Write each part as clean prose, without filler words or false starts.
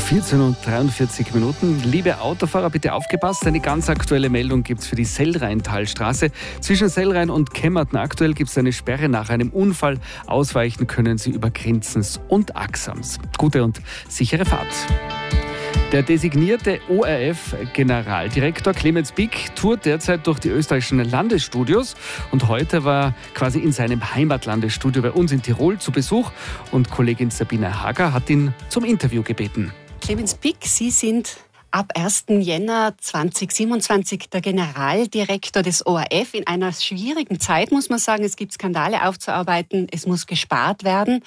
14:43. Liebe Autofahrer, bitte aufgepasst. Eine ganz aktuelle Meldung gibt es für die Sellrheintalstraße. Zwischen Sellrhein und Kemmerten aktuell gibt es eine Sperre nach einem Unfall. Ausweichen können Sie über Grinzens und Axams. Gute und sichere Fahrt. Der designierte ORF-Generaldirektor Clemens Pick tourt derzeit durch die österreichischen Landesstudios und heute war quasi in seinem Heimatlandesstudio bei uns in Tirol zu Besuch und Kollegin Sabine Hager hat ihn zum Interview gebeten. Clemens Pick, Sie sind ab 1. Jänner 2027 der Generaldirektor des ORF in einer schwierigen Zeit, muss man sagen. Es gibt Skandale aufzuarbeiten, es muss gespart werden.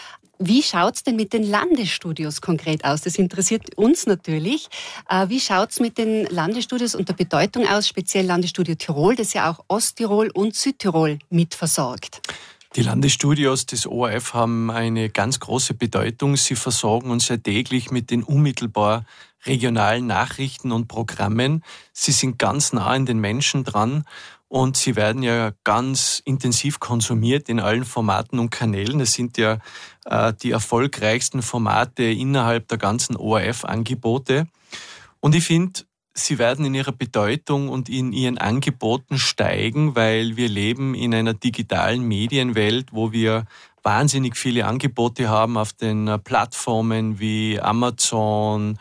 Wie schaut es denn mit den Landesstudios konkret aus? Das interessiert uns natürlich. Wie schaut es mit den Landesstudios und der Bedeutung aus, speziell Landesstudio Tirol, das ja auch Osttirol und Südtirol mitversorgt? Die Landesstudios des ORF haben eine ganz große Bedeutung. Sie versorgen uns ja täglich mit den unmittelbar regionalen Nachrichten und Programmen. Sie sind ganz nah an den Menschen dran. Und sie werden ja ganz intensiv konsumiert in allen Formaten und Kanälen. Das sind ja die erfolgreichsten Formate innerhalb der ganzen ORF-Angebote. Und ich finde, sie werden in ihrer Bedeutung und in ihren Angeboten steigen, weil wir leben in einer digitalen Medienwelt, wo wir wahnsinnig viele Angebote haben auf den Plattformen wie Amazon,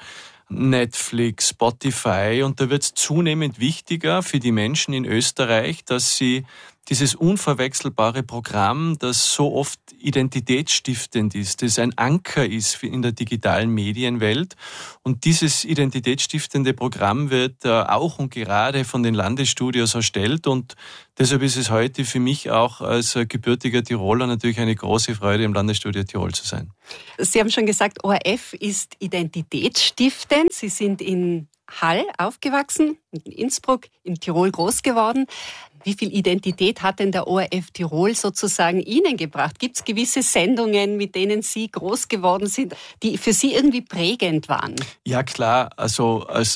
Netflix, Spotify, und da wird es zunehmend wichtiger für die Menschen in Österreich, dass sie dieses unverwechselbare Programm, das so oft identitätsstiftend ist, das ein Anker ist in der digitalen Medienwelt. Und dieses identitätsstiftende Programm wird auch und gerade von den Landesstudios erstellt. Und deshalb ist es heute für mich auch als gebürtiger Tiroler natürlich eine große Freude, im Landesstudio Tirol zu sein. Sie haben schon gesagt, ORF ist identitätsstiftend. Sie sind in Hall aufgewachsen, in Innsbruck, in Tirol groß geworden. Wie viel Identität hat denn der ORF Tirol sozusagen Ihnen gebracht? Gibt es gewisse Sendungen, mit denen Sie groß geworden sind, die für Sie irgendwie prägend waren? Ja klar, also als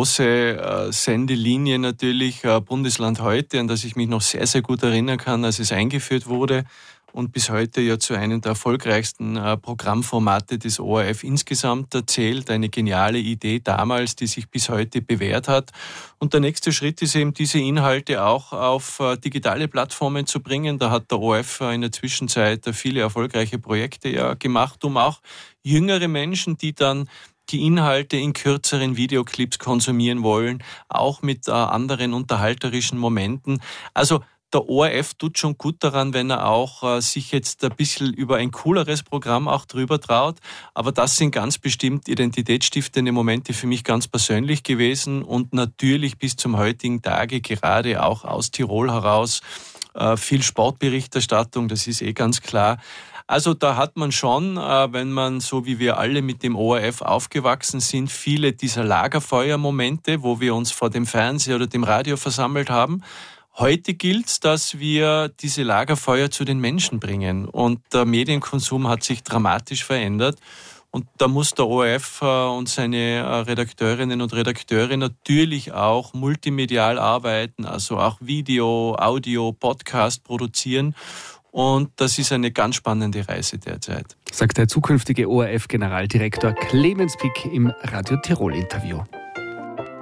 große Sendelinie natürlich Bundesland heute, an das ich mich noch sehr, sehr gut erinnern kann, als es eingeführt wurde. Und bis heute ja zu einem der erfolgreichsten Programmformate des ORF insgesamt erzählt. Eine geniale Idee damals, die sich bis heute bewährt hat. Und der nächste Schritt ist eben, diese Inhalte auch auf digitale Plattformen zu bringen. Da hat der ORF in der Zwischenzeit viele erfolgreiche Projekte ja gemacht, um auch jüngere Menschen, die dann die Inhalte in kürzeren Videoclips konsumieren wollen, auch mit anderen unterhalterischen Momenten. Also der ORF tut schon gut daran, wenn er auch sich jetzt ein bisschen über ein cooleres Programm auch drüber traut. Aber das sind ganz bestimmt identitätsstiftende Momente für mich ganz persönlich gewesen und natürlich bis zum heutigen Tage gerade auch aus Tirol heraus viel Sportberichterstattung, das ist ganz klar. Also da hat man schon, wenn man so wie wir alle mit dem ORF aufgewachsen sind, viele dieser Lagerfeuermomente, wo wir uns vor dem Fernseher oder dem Radio versammelt haben. Heute gilt es, dass wir diese Lagerfeuer zu den Menschen bringen und der Medienkonsum hat sich dramatisch verändert und da muss der ORF und seine Redakteurinnen und Redakteure natürlich auch multimedial arbeiten, also auch Video, Audio, Podcast produzieren und das ist eine ganz spannende Reise derzeit. Sagt der zukünftige ORF-Generaldirektor Clemens Pick im Radio Tirol-Interview.